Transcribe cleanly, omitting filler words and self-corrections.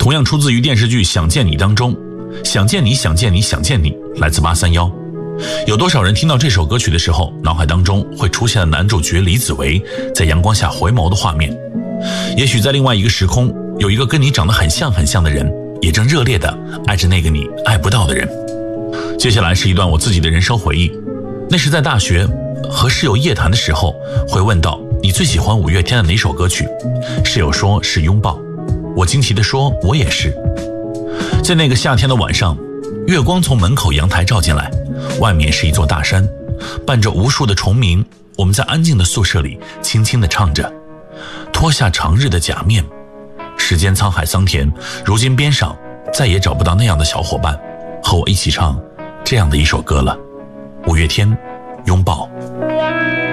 同样出自于电视剧《想见你》当中，想见你想见你想见你，来自831。有多少人听到这首歌曲的时候，脑海当中会出现男主角李子维在阳光下回眸的画面？也许在另外一个时空，有一个跟你长得很像很像的人，也正热烈地爱着那个你爱不到的人。接下来是一段我自己的人生回忆，那是在大学和室友夜谈的时候，会问到你最喜欢五月天的哪首歌曲，室友说是拥抱，我惊奇地说我也是。在那个夏天的晚上，月光从门口阳台照进来，外面是一座大山，伴着无数的虫鸣，我们在安静的宿舍里轻轻地唱着，脱下长日的假面，时间沧海桑田，如今边上再也找不到那样的小伙伴和我一起唱这样的一首歌了。五月天，拥抱。